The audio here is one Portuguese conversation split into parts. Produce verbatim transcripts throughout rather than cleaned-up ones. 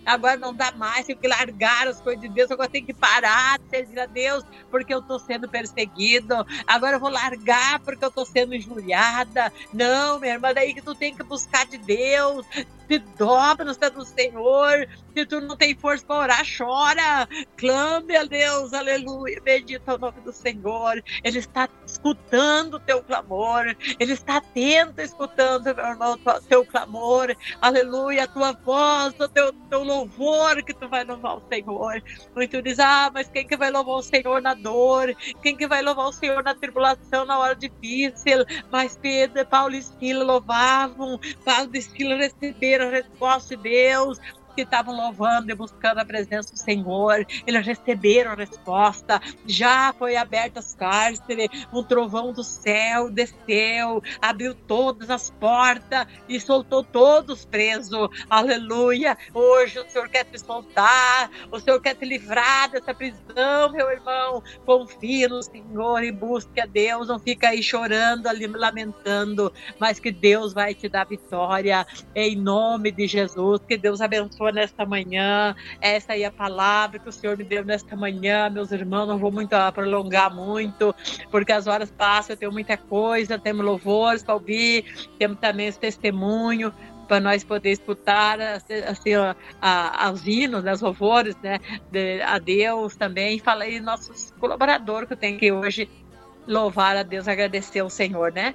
agora não dá mais, tenho que largar as coisas de Deus, agora tenho que parar de servir a Deus, porque eu estou sendo perseguido, agora eu vou largar porque eu estou sendo injuriada. Não, minha irmã, daí que tu tem que buscar de Deus, se dobra nos pés do Senhor. Se tu não tem força para orar, chora, clame a Deus, aleluia, bendito é o nome do Senhor. Ele está escutando o teu clamor, Ele está atento, escutando, meu irmão, o teu clamor, aleluia, a tua voz, o teu, teu louvor, que tu vai louvar o Senhor. Muito diz, ah, mas quem que vai louvar o Senhor na dor? Quem que vai louvar o Senhor na tribulação, na hora difícil? Mas Pedro, Paulo e Sila louvavam, Paulo e Sila receberam a resposta de Deus, que estavam louvando e buscando a presença do Senhor. Eles receberam a resposta. Já foi aberta as cárceres, um trovão do céu desceu, abriu todas as portas e soltou todos presos. Aleluia! Hoje o Senhor quer te soltar, o Senhor quer te livrar dessa prisão, meu irmão. Confie no Senhor e busque a Deus. Não fica aí chorando, ali lamentando, mas que Deus vai te dar vitória em nome de Jesus. Que Deus abençoe nesta manhã. Essa aí é a palavra que o Senhor me deu nesta manhã, meus irmãos. Não vou muito prolongar muito, porque as horas passam, eu tenho muita coisa, temos louvores para ouvir, temos também os testemunhos para nós poder escutar assim, a, a, os hinos, os louvores, né, de, a Deus também. Falei nossos colaboradores que eu tenho que hoje louvar a Deus, agradecer ao Senhor, né?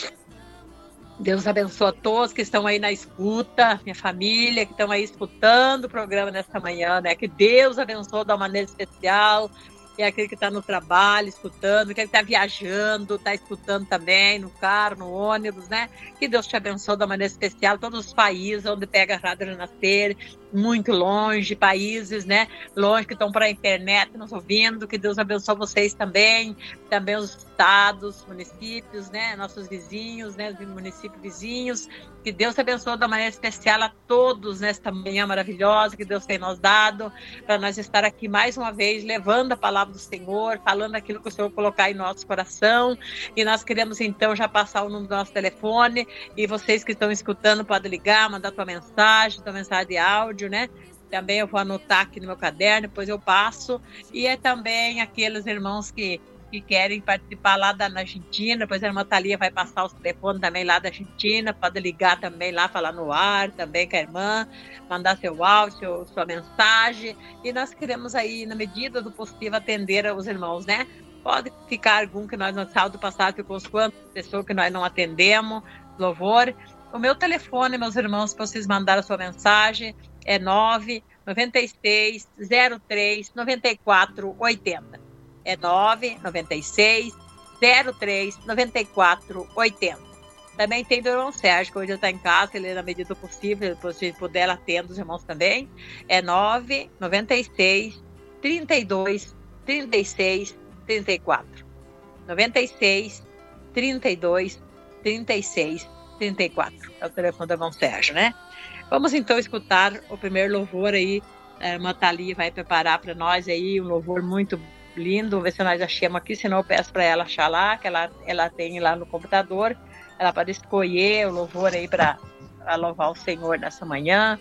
Deus abençoe a todos que estão aí na escuta, minha família, que estão aí escutando o programa nesta manhã, né? Que Deus abençoe de uma maneira especial. E aquele que está no trabalho, escutando, aquele que está viajando, está escutando também, no carro, no ônibus, né? Que Deus te abençoe de uma maneira especial. Todos os países onde pega a Rádio Renascer, muito longe, países, né? Longe, que estão para a internet nos ouvindo. Que Deus abençoe vocês também. Também os estados, municípios, né? Nossos vizinhos, né? Os municípios vizinhos. Que Deus te abençoe de uma maneira especial a todos nesta manhã maravilhosa que Deus tem nos dado, para nós estar aqui mais uma vez, levando a palavra do Senhor, falando aquilo que o Senhor colocar em nosso coração. E nós queremos então já passar o número do nosso telefone, e vocês que estão escutando podem ligar, mandar tua mensagem, tua mensagem de áudio, né? Também eu vou anotar aqui no meu caderno, depois eu passo. E é também aqueles irmãos que que querem participar lá da na Argentina, depois a irmã Thalia vai passar os telefones também lá da Argentina, pode ligar também lá, falar no ar também com a irmã, mandar seu áudio, sua mensagem, e nós queremos aí, na medida do possível, atender os irmãos, né? Pode ficar algum que nós no sábado passado ficou uns quantas pessoas que nós não atendemos, louvor. O meu telefone, meus irmãos, para vocês mandarem a sua mensagem, é nove nove seis zero três nove quatro oito zero. É nove nove seis zero três nove quatro oito zero. Também tem do irmão Sérgio, que hoje está em casa, ele na medida do possível, se puder, ela atende os irmãos também. É nove nove seis trinta e dois trinta e seis trinta e quatro. nove seis trinta e dois trinta e seis trinta e quatro. É o telefone do irmão Sérgio, né? Vamos então escutar o primeiro louvor aí. A irmã Thalia vai preparar para nós aí um louvor muito lindo. Vamos ver se nós achamos aqui, senão eu peço para ela achar lá, que ela, ela tem lá no computador. Ela pode escolher o louvor aí para louvar o Senhor nessa manhã.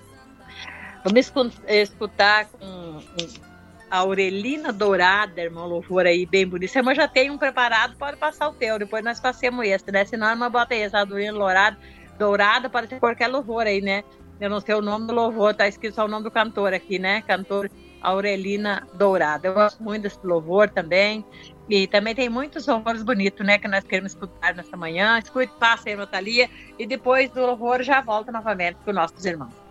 Vamos escutar com a Aurelina Dourada, irmão, louvor aí bem bonito. Se a irmã já tem um preparado, pode passar o teu, depois nós passemos esse, né? Senão a irmã bota esse, a Aurelina Dourada, Dourada, pode ser qualquer louvor aí, né? Eu não sei o nome do louvor, tá escrito só o nome do cantor aqui, né? Cantor Aurelina Dourada. Eu gosto muito desse louvor também. E também tem muitos louvores bonitos, né? Que nós queremos escutar nessa manhã. Escute, passa aí, irmã Thalia. E depois do louvor já volta novamente com nossos irmãos.